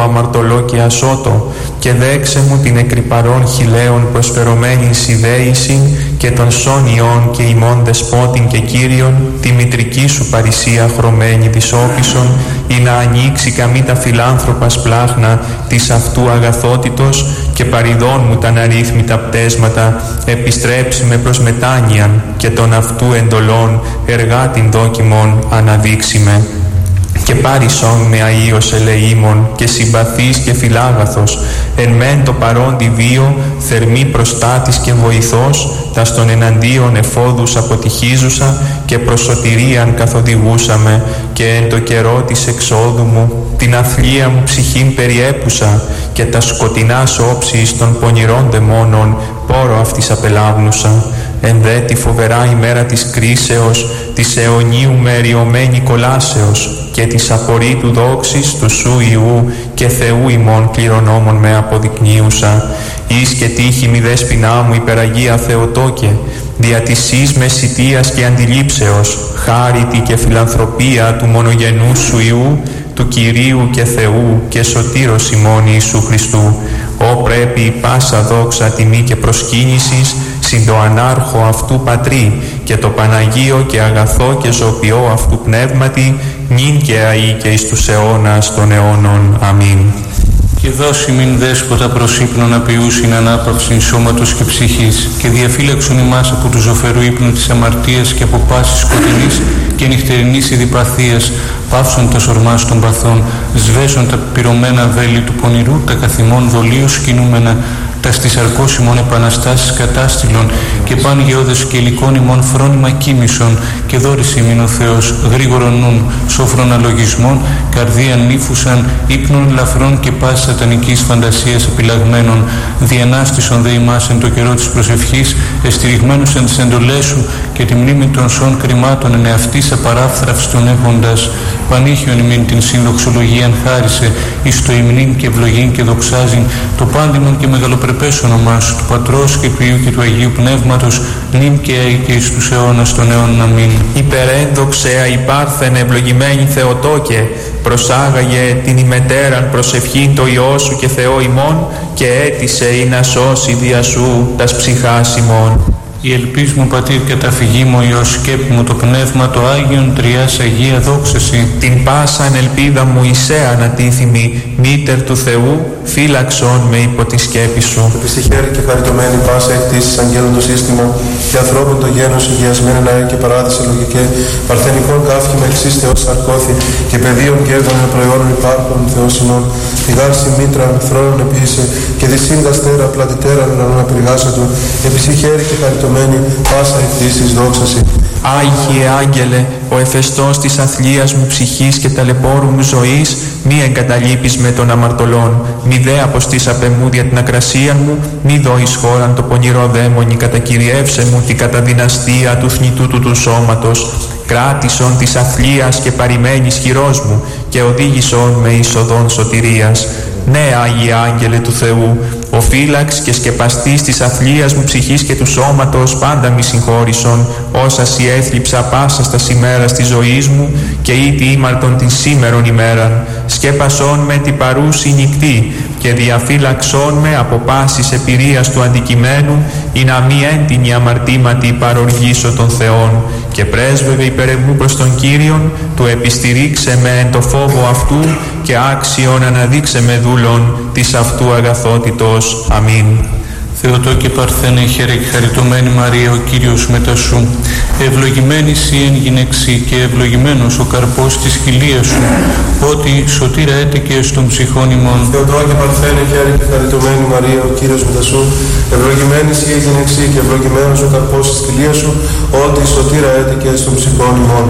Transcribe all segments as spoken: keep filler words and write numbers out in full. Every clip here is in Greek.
αμαρτωλό και ασώτο, και δέξε μου την εκρυπαρών χιλέων προσφερωμένη ιδέησιν και των σόνιων και ημών δεσπότην και Κύριον, τη μητρική σου παρησία χρωμένη δυσόπισον, ή να ανοίξει καμή τα φιλάνθρωπα σπλάχνα της αυτού αγαθότητος, και παριδών μου τα αναρρύθμιτα πτέσματα, επιστρέψει με προς μετάνοιαν, και των αυτού εντολών εργάτην δόκιμων αναδείξει με. Και πάρισον με αΐος ελεήμων και συμπαθής και φιλάγαθος, εν μεν το παρόντι βίο, θερμή προστάτης και βοηθός, τας των εναντίον εφόδους αποτυχίζουσα και προς σωτηρίαν καθοδηγούσαμε, και εν το καιρό της εξόδου μου την αθλία μου ψυχήν περιέπουσα, και τα σκοτεινάς όψεις των πονηρών δαιμόνων πόρο αυτής απελάβνουσα. Εν δε τη φοβερά ημέρα της κρίσεως, της αιωνίου μεριωμένη κολάσεως, και της απορρίτου δόξης του σου Ιού και Θεού ημών κληρονόμων με αποδεικνύουσα. Εις και τύχη μη δέσποινά μου υπεραγία Θεοτόκε, δια της εις μεσητείας και αντιλήψεως, χάριτη και φιλανθρωπία του μονογενού σου Ιού, του Κυρίου και Θεού και Σωτήρος ημών Ιησού Χριστού, ό πρέπει η πάσα δόξα τιμή και προσκύνησης συν το ανάρχο αυτού Πατρί και το Παναγίο και αγαθό και ζωπιό αυτού Πνεύματι, νυν και αεί και εις τους αιώνας των αιώνων. Αμήν. Και δώσει μην δέσποτα προς ύπνον απειούσιν ανάπαυσιν σώματος και ψυχής, και διαφύλαξον ημάς από του ζωφερού ύπνου της αμαρτίας και από πάσης σκοτεινής και νυχτερινής ειδιπαθίας, πάυσον τα σορμάς των παθών, σβέσον τα πυρωμένα βέλη του πονηρού, τα καθημών δολίως κινούμενα, τα στις αρκός ημών επαναστάσεις κατάστηλων, και παν γεώδες και υλικών ημών φρόνημα κοίμησον, και δώρησε ημίν ο Θεός γρήγορον νουν, σόφρον αλογισμών, καρδίαν νύφουσαν, ύπνων ελαφρών και πάσης σατανικής φαντασίας επιλαγμένων, διανάστησον δε ημάς εν το καιρό της προσευχής, εστηριγμένους εν τις εντολές σου, και τη μνήμη των σών κρυμάτων εν εαυτής απαράφθραυστον έχοντας, πανήχιον ημίν την συνδοξολογίαν χάρισε, εις το υμνήν και ευλογήν και δοξάζειν, το πάντιμον και μεγαλοπρεπές όνομά σου, του Πατρός και του Υιού και του Αγίου Πνεύματος, νυν και αεί και εις τους αιώνας των αιώνων. Αμήν. Υπερένδοξε αϊπάρθεν ευλογημένη Θεοτόκε, προσάγαγε την ημετέραν προσευχήν το Υιό σου και Θεό ημών, και έτησε ή να σώσει δια σου τας ψυχάς ημών. Η ελπίς μου Πατήρ καταφυγή μου, Υιός σκέπη μου, το Πνεύμα το Άγιον Τριάς Αγία δόξαση. Την πάσαν ελπίδα μου εισέ ανατίθιμη, μήτερ του Θεού, φύλαξον με υπό τη σκέπη σου. Επιστυχέρη και χαριτωμένη πάσα εκτίσεις αγγέλων το σύστημα, και ανθρώπων το γένος υγιασμένη ναέ και παράδεισε λογικέ, παρθενικών κάφη με εξής Θεός σαρκώθη, και πεδίων κέρδων με προϊόνων υπάρχων Θεός ημών, τη γάρση μήτρα θρόνων επίησε, και δυσύντα στέρα πλατητέρα νερών απειριγάσα του, επιστυχέρη και χαριτωμένη πάσα εκτίσεις δόξαση. Άγιε Άγγελε, ο εφεστός της αθλίας μου ψυχής και ταλαιπώρου μου ζωής, μη εγκαταλείπεις με των αμαρτωλών, μη δε αποστείς απεμούδια την ακρασία μου, μη δω εις χώραν το πονηρό δαίμονι, κατακυριεύσε μου την καταδυναστία του θνητού του του σώματος, κράτησον της αθλίας και παρημένης χειρός μου, και οδήγησον με εις οδόν σωτηρίας. Ναι, Άγιε Άγγελε του Θεού, ο φύλαξ και σκεπαστής της αθλίας μου ψυχής και του σώματος, πάντα μη συγχώρησον, όσα σοι έθλιψα πάσα στα ημέρας της ζωής μου, και ήτι ήμαρτον την σήμερον ημέραν. Σκέπασον με την παρούση νυχτή, και διαφύλαξον με από πάσης επηρείας του αντικειμένου, ή να μη έντινη αμαρτήματι παροργήσω των Θεών. Και πρέσβευε υπέρ εμού προς τον Κύριον, του επιστηρίξε με εν το φόβο αυτού, και άξιον αναδείξε με δούλων της αυτού αγαθότητος. Αμήν. Θεοτό και Παρθένε, χαίρε και χαριτωμένη Μαρία, ο Κύριος μετά σου. Ευλογημένη σοι εν γυναίξη, και ευλογημένος ο καρπός της χιλίας σου, ότι σωτήρα έτεκε στον ψυχών ημών. Θεοτό και Παρθένε, χαίρε και χαριτωμένη Μαρία, ο Κύριος μετά σου. Ευλογημένη σοι εν γυναίξη, και ευλογημένος ο καρπός της χιλίας σου, ότι σωτήρα έτεκε στον ψυχών ημών.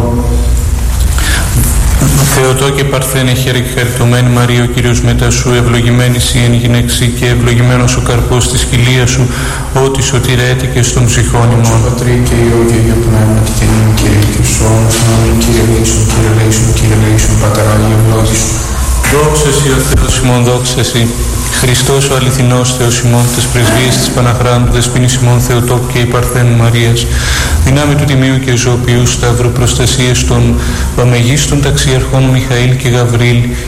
Θεοτό και Παρθένε, χαίρε και χαριτωμένη Μαρία, ο Κύριος μετά σου. Ευλογημένη σοι εν γυναίξη, και ευλογημένος ο καρπός της χιλίας σου, ότι σωτήρα έτεκε στον ψυχών ημών. Πατρί και Υιό και Αγίο Πνεύματι, και νυν και αεί και στους αιώνας των αιώνων. Κύριε λέησον, Κύριε λέησον, Κύριε λέησον, Πατέρα Άγιο ευλόγησον. Δόξα σοι ο Θεός ημών, δόξα σοι. Χριστός ο αληθινός Θεός ημών, τες πρεσβείες της Παναχράντου, δεσποινής ημών Θεοτόκου και η Παρθένου Μαρίας, δυνάμει του Τιμίου και Ζωοποιού Σταύρου, προστασίες των Παμεγίστων ταξιαρχών Μιχαήλ και Γαβρίλ,